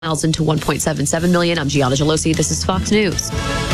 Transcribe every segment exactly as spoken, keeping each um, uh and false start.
miles into one point seven seven million. I'm Gianna Gelosi. This is Fox News.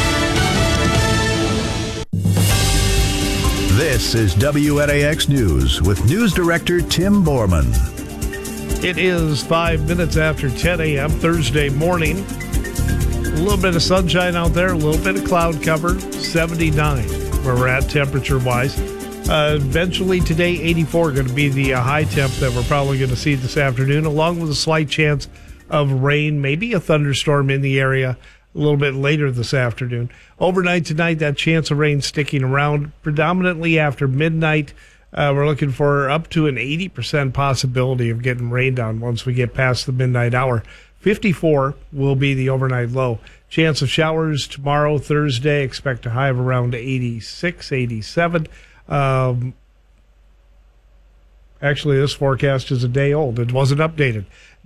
This is W N A X News with News Director Tim Borman. It is five minutes after ten a.m. Thursday morning. A little bit of sunshine out there, a little bit of cloud cover, seventy-nine where we're at temperature-wise. Uh, eventually today, eighty-four going to be the uh, high temp that we're probably going to see this afternoon, along with a slight chance of rain, maybe a thunderstorm in the area a little bit later this afternoon. Overnight tonight, that chance of rain sticking around predominantly after midnight. Uh, we're looking for up to an eighty percent possibility of getting rain down once we get past the midnight hour. fifty-four will be the overnight low. Chance of showers tomorrow, Thursday. Expect a high of around eighty-six, eighty-seven. Um, actually, this forecast is a day old. It wasn't updated.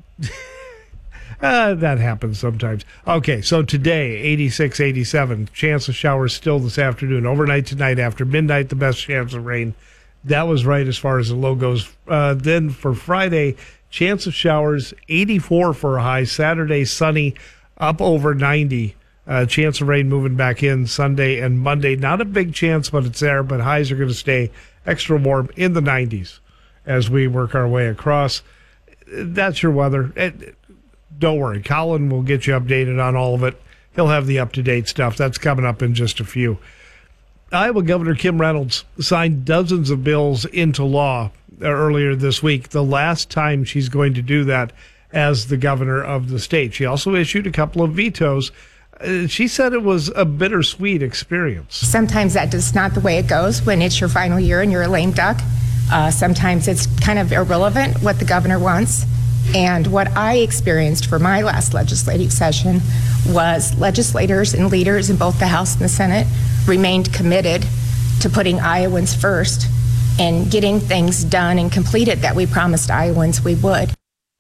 Uh, that happens sometimes. Okay, so today, eighty-six, eighty-seven. Chance of showers still this afternoon. Overnight tonight after midnight, the best chance of rain. That was right as far as the low goes. Uh, then for Friday, chance of showers, eighty-four for a high. Saturday, sunny, up over ninety. Uh, chance of rain moving back in Sunday and Monday. Not a big chance, but it's there. But highs are going to stay extra warm in the nineties as we work our way across. That's your weather. It, Don't worry, Colin will get you updated on all of it. He'll have the up-to-date stuff. That's coming up in just a few. Iowa Governor Kim Reynolds signed dozens of bills into law earlier this week, the last time she's going to do that as the governor of the state. She also issued a couple of vetoes. Uh, she said it was a bittersweet experience. Sometimes that is not the way it goes when it's your final year and you're a lame duck. Uh, sometimes it's kind of irrelevant what the governor wants. And what I experienced for my last legislative session was legislators and leaders in both the House and the Senate remained committed to putting Iowans first and getting things done and completed that we promised Iowans we would.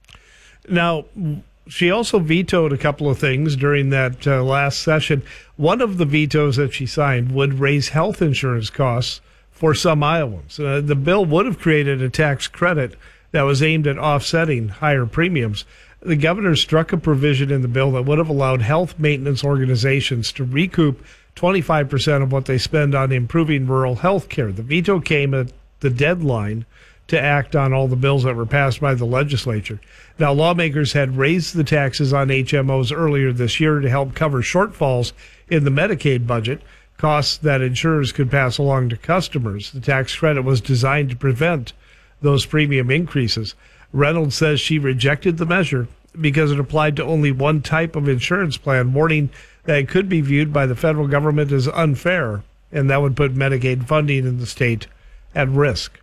Now, she also vetoed a couple of things during that uh, last session. One of the vetoes that she signed would raise health insurance costs for some Iowans. Uh, the bill would have created a tax credit that was aimed at offsetting higher premiums. The governor struck a provision in the bill that would have allowed health maintenance organizations to recoup twenty-five percent of what they spend on improving rural health care. The veto came at the deadline to act on all the bills that were passed by the legislature. Now, lawmakers had raised the taxes on H M Os earlier this year to help cover shortfalls in the Medicaid budget, costs that insurers could pass along to customers. The tax credit was designed to prevent those premium increases. Reynolds says she rejected the measure because it applied to only one type of insurance plan, warning that it could be viewed by the federal government as unfair, and that would put Medicaid funding in the state at risk.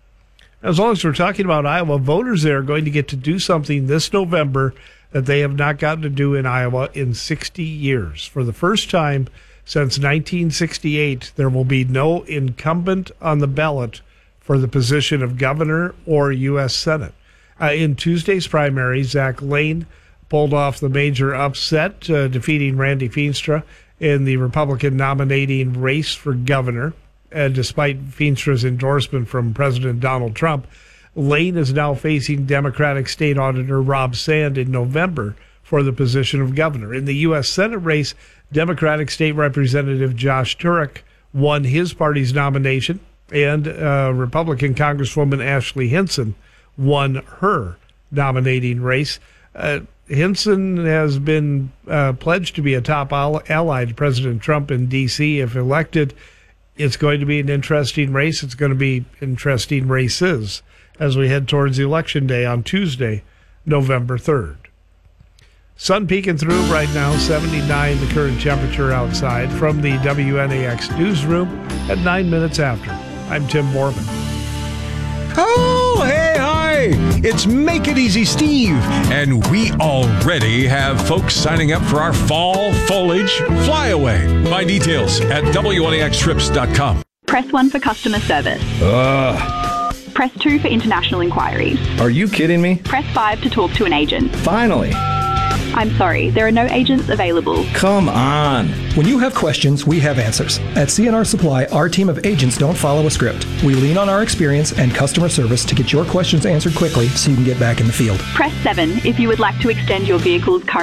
As long as we're talking about Iowa, voters there are going to get to do something this November that they have not gotten to do in Iowa in sixty years. For the first time since nineteen sixty-eight, there will be no incumbent on the ballot for the position of governor or U S Senate. Uh, in Tuesday's primary, Zach Lane pulled off the major upset, uh, defeating Randy Feenstra in the Republican nominating race for governor. And despite Feenstra's endorsement from President Donald Trump, Lane is now facing Democratic State Auditor Rob Sand in November for the position of governor. In the U S Senate race, Democratic State Representative Josh Turek won his party's nomination, and uh, Republican Congresswoman Ashley Hinson won her nominating race. Uh, Hinson has been uh, pledged to be a top ally to President Trump in D C if elected. It's going to be an interesting race. It's going to be interesting races as we head towards Election Day on Tuesday, November third. Sun peeking through right now, seventy-nine the current temperature outside. From the W N A X newsroom at nine minutes after. I'm Tim Borman. Oh, hey, hi! It's Make It Easy Steve, and we already have folks signing up for our fall foliage flyaway. Buy details at W N A X trips dot com. Press one for customer service. Ugh. Press two for international inquiries. Are you kidding me? Press five to talk to an agent. Finally. I'm sorry, there are no agents available. Come on. When you have questions, we have answers. At C N R Supply, our team of agents don't follow a script. We lean on our experience and customer service to get your questions answered quickly so you can get back in the field. Press seven if you would like to extend your vehicle's current